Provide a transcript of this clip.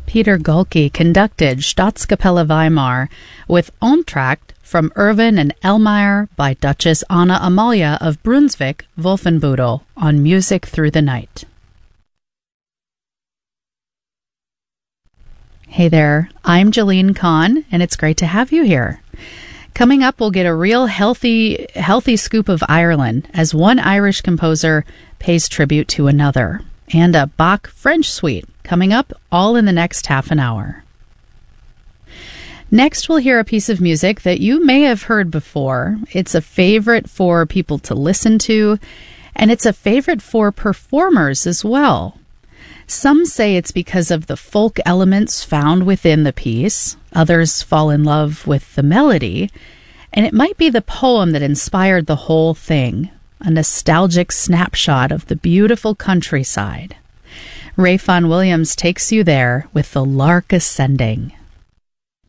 Peter Gulke conducted Staatskapelle Weimar with Entr'acte from Erwin and Elmire by Duchess Anna Amalia of Brunswick-Wolfenbüttel on Music Through the Night. Hey there, I'm Jalene Kahn, and it's great to have you here. Coming up, we'll get a real healthy scoop of Ireland as one Irish composer pays tribute to another, and a Bach French suite coming up all in the next half an hour. Next, we'll hear a piece of music that you may have heard before. It's a favorite for people to listen to, and it's a favorite for performers as well. Some say it's because of the folk elements found within the piece. Others fall in love with the melody, and it might be the poem that inspired the whole thing, a nostalgic snapshot of the beautiful countryside. Ray Vaughan Williams takes you there with The Lark Ascending.